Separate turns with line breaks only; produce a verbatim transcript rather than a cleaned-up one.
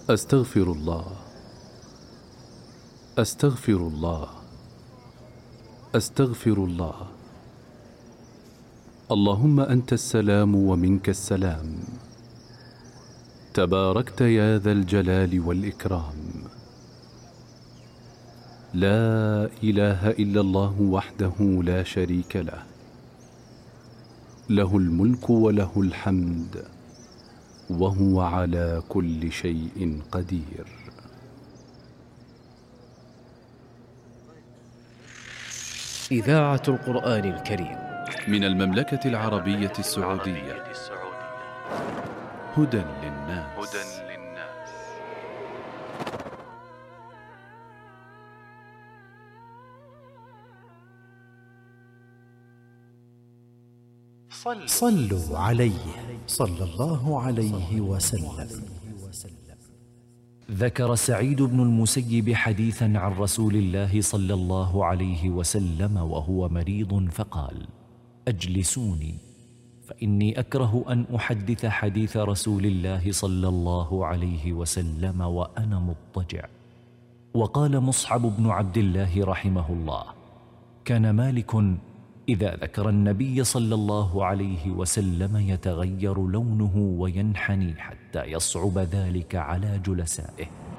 أستغفر الله، أستغفر الله، أستغفر الله. اللهم أنت السلام ومنك السلام، تباركت يا ذا الجلال والإكرام. لا إله إلا الله وحده لا شريك له، له الملك وله الحمد وهو على كل شيء قدير.
إذاعة القرآن الكريم
من المملكة العربية السعودية. هدى للناس.
صلوا عليه صلى الله عليه وسلم.
ذكر سعيد بن المسيب حديثا عن رسول الله صلى الله عليه وسلم وهو مريض فقال: أجلسوني فإني أكره أن أحدث حديث رسول الله صلى الله عليه وسلم وأنا مضطجع. وقال مصعب بن عبد الله رحمه الله: كان مالك إذا ذكر النبي صلى الله عليه وسلم يتغير لونه وينحني حتى يصعب ذلك على جلسائه.